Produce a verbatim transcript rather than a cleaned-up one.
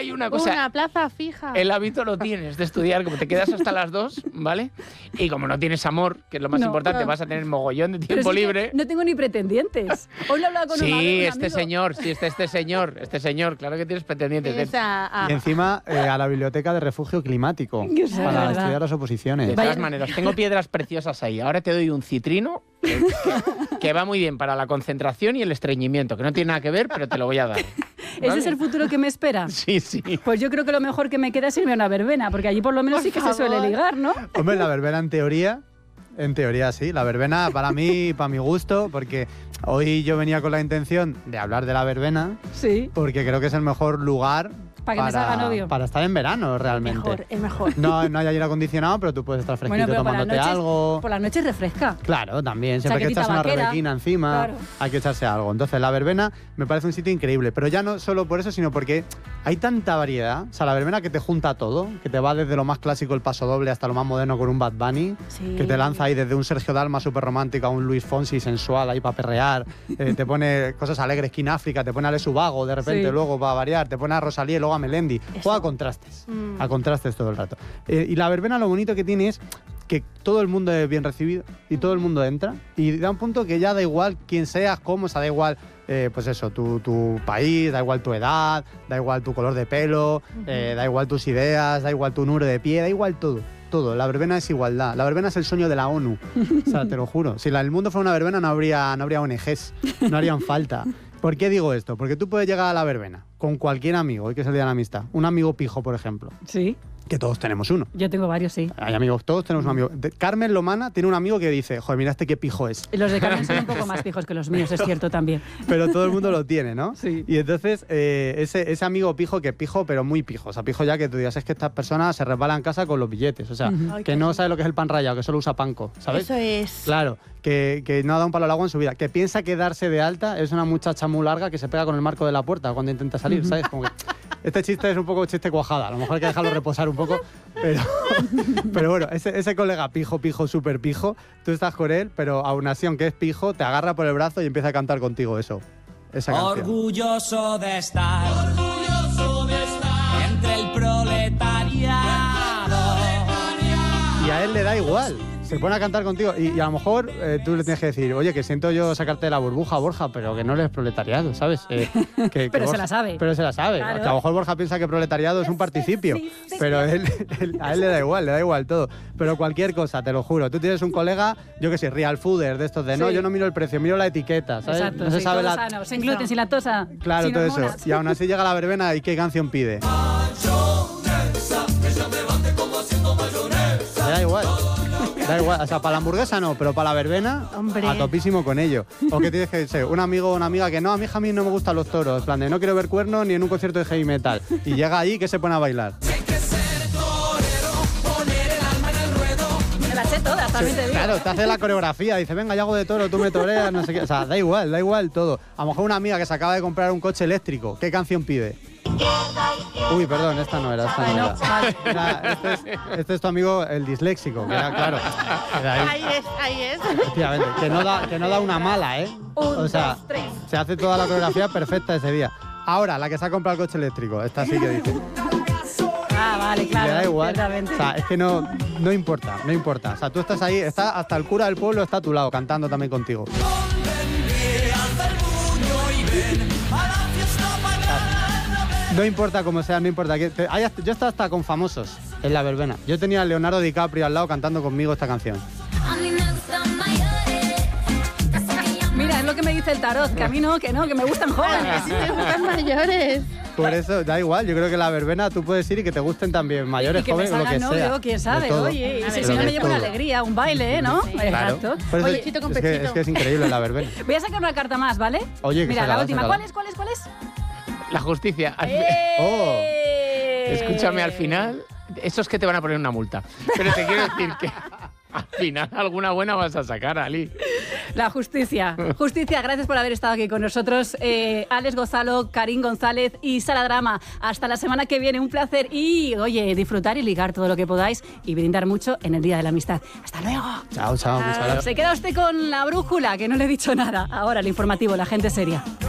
hay una cosa. Una plaza fija. El hábito lo tienes de estudiar, como te quedas hasta las dos, ¿vale? Y como no tienes amor, que es lo más No, importante, no. vas a tener mogollón de Pero tiempo sí que libre. no tengo ni pretendientes. Hoy lo he hablado con un, Sí, un este amigo. señor, sí, este, este señor, este señor, claro que tienes pretendientes. Es a- a- Y encima eh, a la biblioteca de refugio climático Que sí, para verdad. estudiar las oposiciones. De todas Vaya- maneras, tengo piedras preciosas ahí. Ahora te doy un citrino que, que- que va muy bien para la concentración y el estreñimiento, que no tiene nada que ver, pero te lo voy a dar. ¿Ese ¿vale? es el futuro que me espera? Sí, sí. Pues yo creo que lo mejor que me queda es irme a una verbena, porque allí por lo menos Por sí que favor. se suele ligar, ¿no? Hombre, la verbena en teoría, en teoría sí. La verbena para mí, para mi gusto, porque hoy yo venía con la intención de hablar de la verbena, Sí. porque creo que es el mejor lugar Para que me salga novio. para estar en verano realmente. Mejor, es mejor. No, no hay aire acondicionado, pero tú puedes estar fresquito Bueno, pero por las tomándote noches, algo. por las noches refresca. Claro, también. Siempre que Chaquetita echas una vaquera. rebequina encima, Claro. hay que echarse algo. Entonces, la verbena me parece un sitio increíble. Pero ya no solo por eso, sino porque hay tanta variedad. O sea, la verbena que te junta todo, que te va desde lo más clásico, el paso doble, hasta lo más moderno con un Bad Bunny, Sí. que te lanza ahí desde un Sergio Dalma súper romántico a un Luis Fonsi sensual ahí para perrear, eh, te pone cosas alegres, King África, te pone a Lesu Vago de repente, Sí. luego para variar, te pone a Rosalía y luego a Melendi. Juega a contrastes, Mm. a contrastes todo el rato. Eh, y la verbena lo bonito que tiene es que todo el mundo es bien recibido y todo el mundo entra y da un punto que ya da igual quién seas, cómo, o sea, da igual, eh, pues eso, tu, tu país, da igual tu edad, da igual tu color de pelo, eh, da igual tus ideas, da igual tu número de pie, da igual todo. Todo, la verbena es igualdad. La verbena es el sueño de la ONU. O sea, te lo juro. Si la- el mundo fuera una verbena no habría, no habría O N Ges, no harían falta. ¿Por qué digo esto? Porque tú puedes llegar a la verbena con cualquier amigo, hoy que es el día de la amistad. Un amigo pijo, por ejemplo, Sí. que todos tenemos uno. Yo tengo varios, sí. Hay amigos, todos tenemos un amigo. De- Carmen Lomana tiene un amigo que dice, joder, mira este qué pijo es. Y los de Carmen son un poco más fijos que los míos, es cierto también. Pero todo el mundo lo tiene, ¿no? Sí. Y entonces, eh, ese, ese amigo pijo que pijo, pero muy pijo. O sea, pijo ya que tú digas, es que estas personas se resbalan en casa con los billetes. O sea, Ay, que qué no rico. sabe lo que es el pan rallado, que solo usa panko, ¿sabes? Eso es. Claro, que, que no ha dado un palo al agua en su vida. Que piensa que darse de alta es una muchacha muy larga que se pega con el marco de la puerta cuando intenta salir, ¿sabes? Como que este chiste es un poco chiste cuajada. A lo mejor hay que dejarlo reposar un poco. Pero, pero bueno, ese, ese colega pijo, pijo, súper pijo, tú estás con él, pero aún así, aunque es pijo, te agarra por el brazo y empieza a cantar contigo eso. Esa canción. Orgulloso de estar, orgulloso de estar entre el proletariado. Y a él le da igual. Se pone a cantar contigo y, y a lo mejor eh, tú le tienes que decir, oye, que siento yo sacarte de la burbuja, Borja, pero que no eres proletariado, ¿sabes? Eh, que- que Pero se Borja- la sabe. Pero se la sabe. Claro. Que a lo mejor Borja piensa que proletariado es un participio, pero él, él- a él le da igual, le da igual todo. Pero cualquier cosa, te lo juro. Tú tienes un colega, yo que sé, real fooder, de estos de, no, Sí. yo no miro el precio, miro la etiqueta, ¿sabes? Exacto, no se sí, sabe todo la... sano, sin gluten, sin lactosa, Claro, sin todo hormonas. eso. Y aún así llega la verbena y ¿qué canción pide? Le da igual. Da igual, o sea, para la hamburguesa no, pero para la verbena, Hombre. a topísimo con ello. O que tienes que ser un amigo o una amiga que no, a mí a mí no me gustan los toros, en plan de no quiero ver cuernos ni en un concierto de heavy metal. Y llega ahí que se pone a bailar. Me las sé todas, también te digo. Claro, te hace la coreografía, dice, venga, yo hago de toro, tú me toreas, no sé qué. O sea, da igual, da igual todo. A lo mejor una amiga que se acaba de comprar un coche eléctrico, ¿qué canción pide? Uy, perdón, esta no era, esta no Ay, no, era. vale. Era- este, es, este es tu amigo el disléxico, que era, claro. Era ahí. Ahí es, ahí es. Efectivamente, que no da, que no da una mala, ¿eh? Un, o sea, dos, tres. se hace toda la coreografía perfecta ese día. Ahora, la que se ha comprado el coche eléctrico, esta sí que dice. Ah, vale, claro. le da igual. ciertamente. O sea, es que no, no importa, no importa. O sea, tú estás ahí, está hasta el cura del pueblo está a tu lado, cantando también contigo. No importa cómo sea, no importa. Que te- hay hasta- yo he estado hasta con famosos en la verbena. Yo tenía a Leonardo DiCaprio al lado cantando conmigo esta canción. Mira, es lo que me dice el tarot, que a mí no, que no, que me gustan jóvenes. Sí, me gustan mayores. Por eso, da igual, yo creo que la verbena tú puedes ir y que te gusten también mayores, Y que me jóvenes, lo salga que novio, sea. quién De sabe, todo. oye, y si, Pero si no de me lleva una todo. alegría, un baile, ¿no? Claro. Exacto. Por eso Oye, es- pechito con es, que, pechito. es que es increíble la verbena. Voy a sacar una carta más, ¿vale? Oye, que Mira, sácala, la última. sácala. ¿Cuál es, cuál es, cuál es? La justicia. ¡Eh! Escúchame, al final, esos que te van a poner una multa. Pero te quiero decir que al final alguna buena vas a sacar, Ali. La justicia. Justicia, gracias por haber estado aquí con nosotros. Eh, Alex Gonzalo, Karim González y Sara Drama. Hasta la semana que viene. Un placer. Y, oye, disfrutar y ligar todo lo que podáis y brindar mucho en el Día de la Amistad. ¡Hasta luego! Chao, chao, muchas gracias. Se queda usted con la brújula, que no le he dicho nada. Ahora, el informativo, la gente seria.